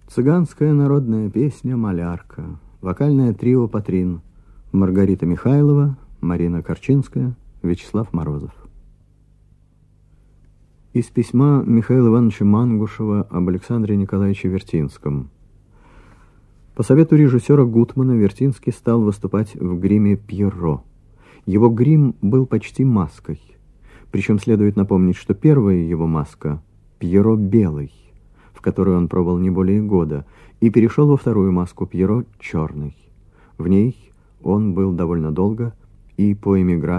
Цыганская народная песня «Малярка», вокальное трио «Патрин», Маргарита Михайлова, Марина Корчинская, Вячеслав Морозов. Из письма Михаила Ивановича Мангушева об Александре Николаевиче Вертинском. По совету режиссера Гутмана Вертинский стал выступать в гриме Пьеро. Его грим был почти маской. Причем следует напомнить, что первая его маска — Пьеро белый, в которую он пробыл не более года, и перешел во вторую маску Пьеро черный. В ней он был довольно долго и по эмиграции